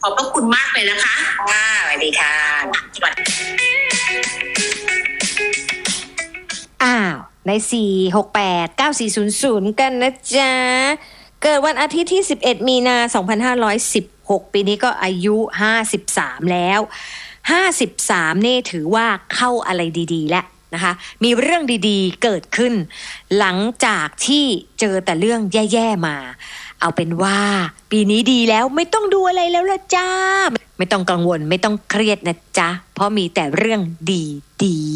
อบพระคุณมากเลยนะคะค่ะสวัสดีค่ะสวัสดีอ้าวใน4689400กันนะจ๊ะเกิดวันอาทิตย์ที่11มีนา2516ปีนี้ก็อายุ53แล้ว53นี่ถือว่าเข้าอะไรดีๆแล้วนะคะมีเรื่องดีๆเกิดขึ้นหลังจากที่เจอแต่เรื่องแย่ๆมาเอาเป็นว่าปีนี้ดีแล้วไม่ต้องดูอะไรแล้วล่ะจ้าไม่ต้องกังวลไม่ต้องเครียดนะจ๊ะเพราะมีแต่เรื่องดี